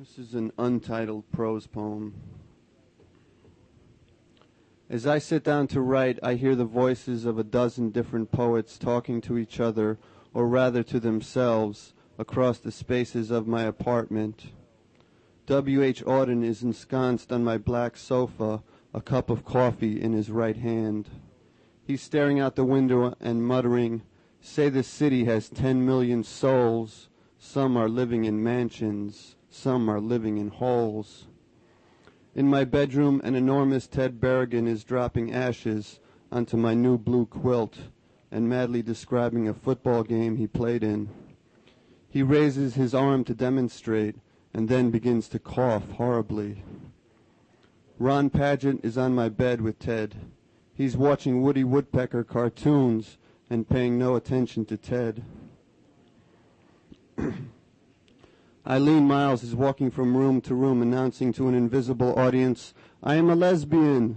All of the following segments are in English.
This is an untitled prose poem. As I sit down to write, I hear the voices of a dozen different poets talking to each other, or rather to themselves, across the spaces of my apartment. W.H. Auden is ensconced on my black sofa, a cup of coffee in his right hand. He's staring out the window and muttering, "Say the city has 10 million souls. Some are living in mansions. Some are living in holes." In my bedroom, an enormous Ted Berrigan is dropping ashes onto my new blue quilt and madly describing a football game he played in. He raises his arm to demonstrate and then begins to cough horribly. Ron Paget is on my bed with Ted. He's watching Woody Woodpecker cartoons and paying no attention to Ted. Eileen Miles is walking from room to room announcing to an invisible audience, "I am a lesbian."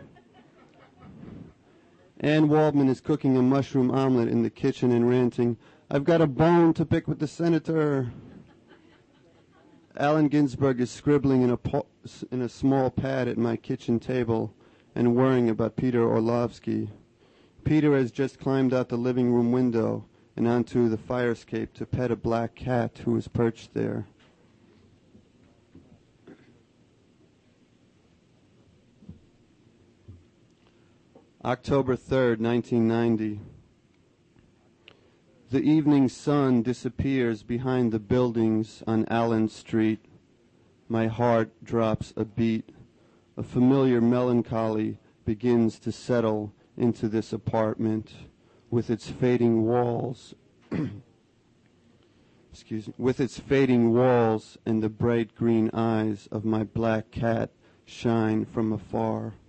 Ann Waldman is cooking a mushroom omelet in the kitchen and ranting, "I've got a bone to pick with the senator." Allen Ginsberg is scribbling in a small pad at my kitchen table and worrying about Peter Orlovsky. Peter has just climbed out the living room window and onto the fire escape to pet a black cat who is perched there. October 3rd, 1990. The evening sun disappears behind the buildings on Allen Street. My heart drops a beat. A familiar melancholy begins to settle into this apartment with its fading walls. With its fading walls and the bright green eyes of my black cat shine from afar.